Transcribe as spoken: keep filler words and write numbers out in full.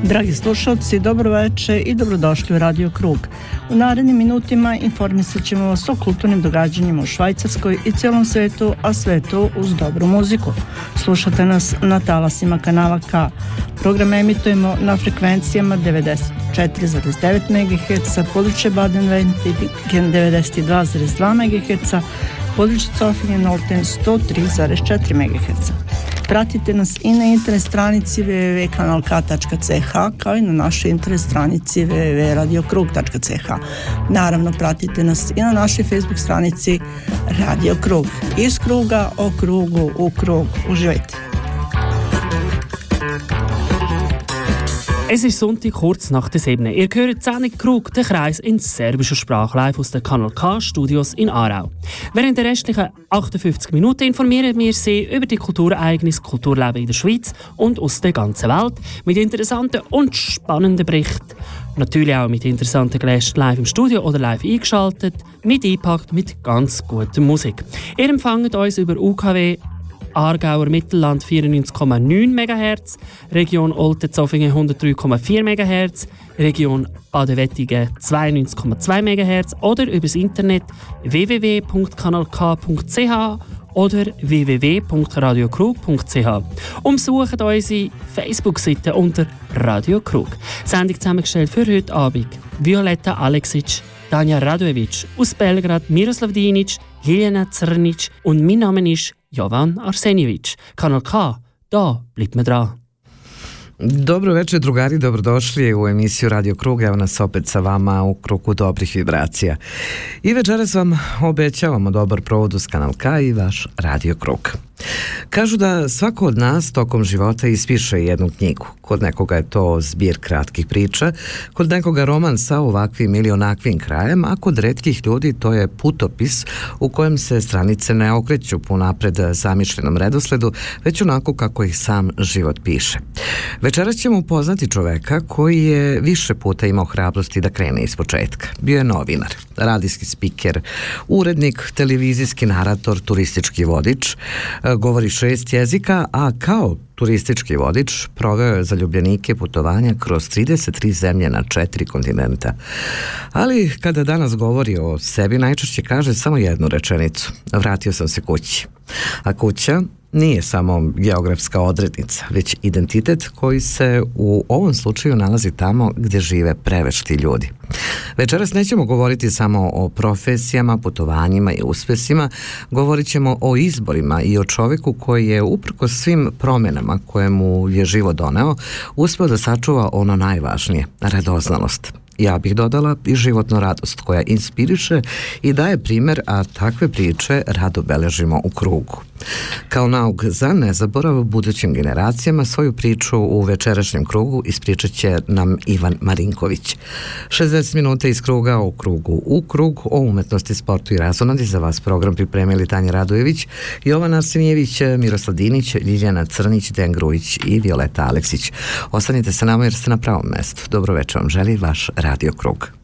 Dragi slušalci, dobro večer i dobrodošli u Radio Krug. U narednim minutima informisat ćemo vas o kulturnim događanjima u Švajcarskoj i cijelom svetu, a sve to uz dobru muziku. Slušate nas na talasima kanala K. Program emitujemo na frekvencijama devedeset četiri zarez devet megaherca, područje Baden-Württemberg devedeset dva zarez dva megaherca, područje Zofingen-Norden sto tri zarez četiri megaherca. Pratite nas i na internet stranici w w w tačka kanal k tačka c h kao i na našoj internet stranici w w w tačka radio krug tačka c h. Naravno, pratite nas i na našoj Facebook stranici Radio Krug. Iz kruga o krugu u krug. Uživajte! Es ist Sonntag, kurz nach der sieben. Ihr hört die Sendung Krug, der Kreis in serbischer Sprache, live aus den Kanal K-Studios in Aarau. Während der restlichen achtundfünfzig Minuten informieren wir Sie über die Kulturereignisse, Kulturleben in der Schweiz und aus der ganzen Welt mit interessanten und spannenden Berichten. Natürlich auch mit interessanten Gästen live im Studio oder live eingeschaltet, mit eingepackt mit ganz guter Musik. Ihr empfangt uns über U K W Aargauer Mittelland vierundneunzig Komma neun Megahertz, Region Olten-Zofingen hundertdrei Komma vier Megahertz, Region Baden-Wettigen zweiundneunzig Komma zwei Megahertz oder übers Internet w w w punkt kanal k punkt c h oder w w w punkt radio krug punkt c h. Umsucht unsere Facebook-Seite unter Radio Krug. Sendung zusammengestellt für heute Abend Violeta Aleksic, Tanja Radojevic, aus Belgrad Miroslav Dinic, Ljiljana Crnic und mein Name ist Jovan Arsenjević. Kanal K, da bleibt man dran. Dobro večer, drugari, dobrodošli u emisiju Radio Krug. Evo nas opet sa vama u krugu dobrih vibracija. I večeras vam obećavamo dobar provod uz Kanal K i vaš Radio Krug. Kažu da svako od nas tokom života ispiše jednu knjigu. Kod nekoga je to zbir kratkih priča, kod nekoga roman sa ovakvim ili onakvim krajem, a kod retkih ljudi to je putopis u kojem se stranice ne okreću po napred zamišljenom redosledu, već onako kako ih sam život piše. Večeras ćemo upoznati čoveka koji je više puta imao hrabrosti da krene iz početka. Bio je novinar, radijski spiker, urednik, televizijski narator, turistički vodič, govori šest jezika, a kao turistički vodič proveo je zaljubljenike putovanja kroz trideset tri zemlje na četiri kontinenta. Ali kada danas govori o sebi, najčešće kaže samo jednu rečenicu: vratio sam se kući. A kuća nije samo geografska odrednica, već identitet koji se u ovom slučaju nalazi tamo gdje žive prevečti ljudi. Večeras nećemo govoriti samo o profesijama, putovanjima i uspjesima, govorit ćemo o izborima i o čovjeku koji je uprkos svim promjenama koje mu je život doneo, uspio da sačuva ono najvažnije, radoznalost. Ja bih dodala i životnu radost koja inspiriše i daje primjer, a takve priče rado beležimo u krugu. Kao nauk za nezaborav budućim generacijama svoju priču u večerašnjem krugu ispričat će nam Ivan Marinković. šezdeset minuta iz kruga u krugu u krug o umetnosti, sportu i razonodi za vas program pripremili Tanja Radojević, Jovan Arsenjević, Miroslav Dinić, Ljiljana Crnić, Dejan Grujić i Violeta Aleksić. Ostanite sa nama jer ste na pravom mestu. Dobro večer vam želi vaš Radio Krug.